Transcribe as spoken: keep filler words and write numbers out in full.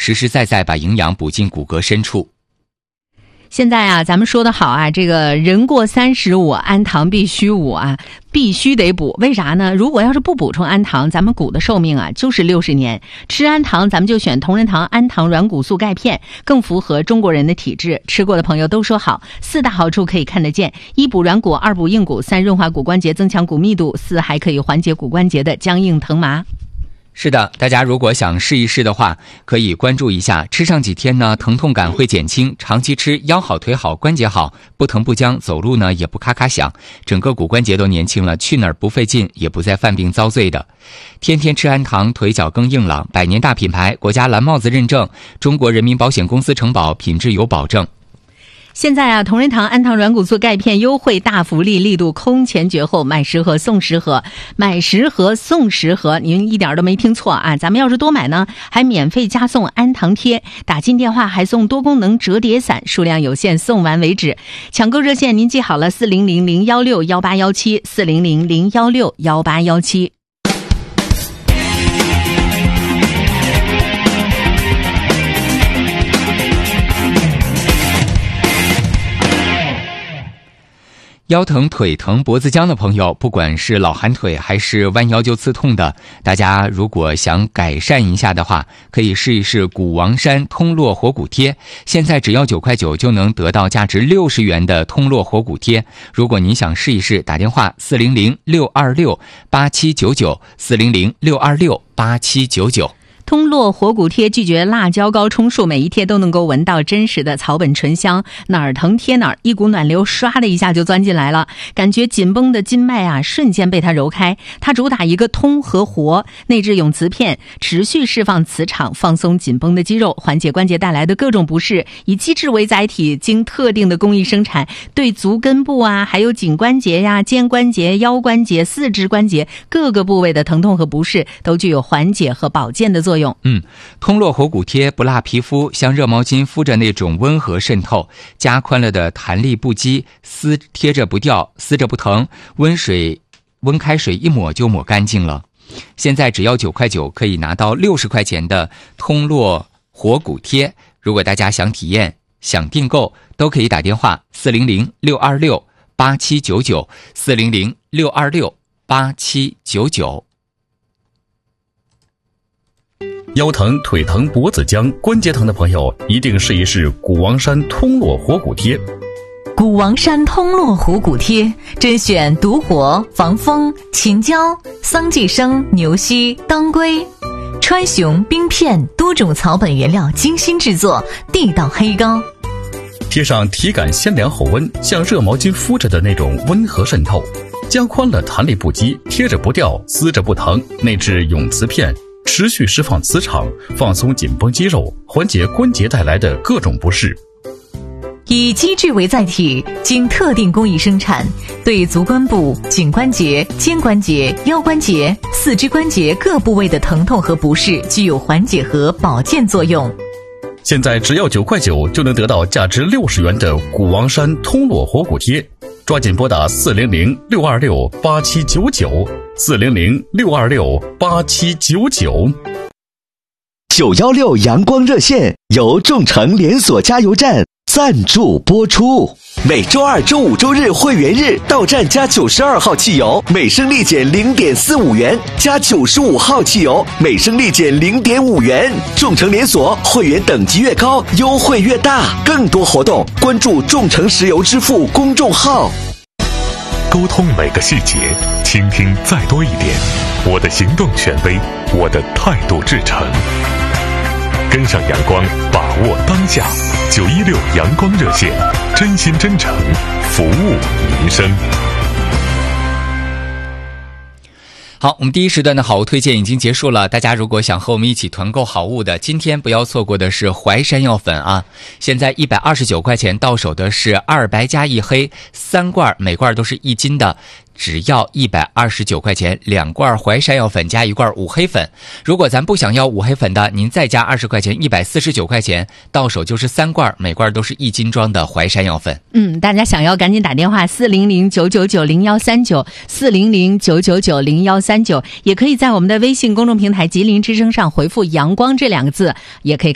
实实在在把营养补进骨骼深处。 现在啊，咱们说的好啊，这个人过三十五，氨糖必须五啊，必须得补。为啥呢？如果要是不补充氨糖，咱们骨的寿命啊就是六十年。吃氨糖，咱们就选同仁堂氨糖软骨素钙片，更符合中国人的体质。吃过的朋友都说好，四大好处可以看得见：一补软骨，二补硬骨，三润滑骨关节，增强骨密度，四还可以缓解骨关节的僵硬疼麻。 是的，大家如果想试一试的话，可以关注一下，吃上几天呢，疼痛感会减轻，长期吃腰好腿好关节好，不疼不僵，走路呢也不咔咔响，整个骨关节都年轻了，去哪儿不费劲，也不再犯病遭罪的。天天吃氨糖，腿脚更硬朗，百年大品牌，国家蓝帽子认证，中国人民保险公司承保，品质有保证。 现在啊，同仁堂氨糖软骨素钙片优惠大福利，力度空前绝后，买十盒送十盒，买十盒送十盒，您一点都没听错啊！咱们要是多买呢，还免费加送氨糖贴，打进电话还送多功能折叠伞，数量有限，送完为止。抢购热线您记好了，四零零零幺六幺八幺七，四零零零幺六幺八幺七。 腰疼、腿疼、脖子僵的朋友，不管是老寒腿还是弯腰就刺痛的，大家如果想改善一下的话，可以试一试谷王山通络活骨贴。现在只要九块九就能得到价值六十元的通络活骨贴。如果您想试一试，打电话四零零六二六八七九九，四零零六二六八七九九。 通络活骨贴拒绝辣椒膏充数，每一贴都能够闻到真实的草本醇香，哪儿疼贴哪儿，一股暖流唰的一下就钻进来了，感觉紧绷的筋脉啊瞬间被它揉开。它主打一个通和活，内置永磁片，持续释放磁场，放松紧绷的肌肉，缓解关节带来的各种不适。以机制为载体，经特定的工艺生产，对足根部啊，还有颈关节呀、肩关节、腰关节、四肢关节各个部位的疼痛和不适都具有缓解和保健的作用。 嗯，通络活骨贴不辣皮肤，像热毛巾敷着那种温和渗透，加宽了的弹力不羁，撕贴着不掉，撕着不疼，温水温开水一抹就抹干净了。现在只要九块九可以拿到六十块钱的通络活骨贴。如果大家想体验、想订购，都可以打电话四零零六二六八七九九，四零零六二六八七九九。 腰疼、腿疼、脖子僵、关节疼的朋友，一定试一试谷王山通络活骨贴。 谷王山通络活骨贴甄选独活、防风、秦椒、桑寄生、牛膝、当归、川芎、冰片多种草本原料精心制作，地道黑膏。 贴上体感鲜凉后温，像热毛巾敷着的那种温和渗透，加宽了弹力不羁，贴着不掉，撕着不疼，内置永磁片，持续释放磁场，放松紧绷肌肉，缓解关节带来的各种不适。 以机制为载体，经特定工艺生产，对足关部、颈关节、肩关节、腰关节、四肢关节各部位的疼痛和不适具有缓解和保健作用。 现在只要九块九就能得到价值六十元的谷王山通络活骨贴，抓紧拨打四零零六二六八七九九，四零零六二六八七九九。 九一六阳光热线由众诚连锁加油站赞助播出。每周二、周五、周日会员日到站加九十二号汽油，每升立减零点四五元；加九十五号汽油，每升立减零点五元。众诚连锁会员等级越高，优惠越大。更多活动，关注众诚石油支付公众号。 沟通每个细节，倾听再多一点。我的行动权威，我的态度至诚。跟上阳光，把握当下。九一六阳光热线，真心真诚，服务民生。 好，我们第一时段的好物推荐已经结束了。大家如果想和我们一起团购好物的，今天不要错过的是淮山药粉啊！现在一百二十九块钱到手的是二白加一黑三罐，每罐都是一斤的。只要一百二十九块钱，两罐淮山药粉加一罐五黑粉。如果咱不想要五黑粉的，您再加二十块钱，一百四十九块钱到手就是三罐，每罐都是一斤装的淮山药粉。 嗯，大家想要赶紧打电话四零零九九九零幺三九，四零零九九九零幺三九，也可以在我们的微信公众平台吉林之声上回复阳光这两个字，也可以